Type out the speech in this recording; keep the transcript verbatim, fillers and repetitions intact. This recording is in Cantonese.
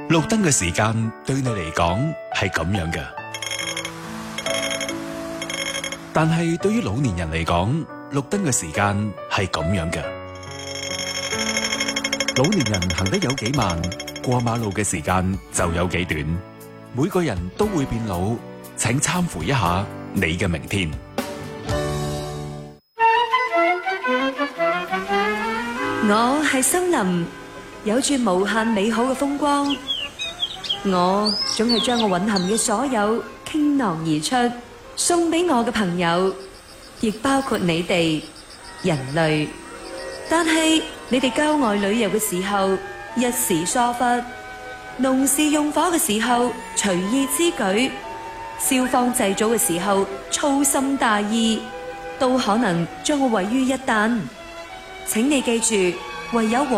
綠燈嘅時間對你嚟講係咁樣嘅，但係對於老年人嚟講，綠燈嘅時間係咁樣嘅。老年人行得有幾慢，過馬路嘅時間就有幾短。每個人都會變老，請參乎一下你嘅明天。 我係森林，有住無限美好嘅風光。我總係將我蘊含嘅所有傾囊而出，送俾我嘅朋友，亦包括你哋人類。但係你哋郊外旅遊嘅時候一時疏忽，農事用火嘅時候隨意之舉，消防祭祖嘅時候粗心大意，都可能將我毀於一旦。請你記住，唯有和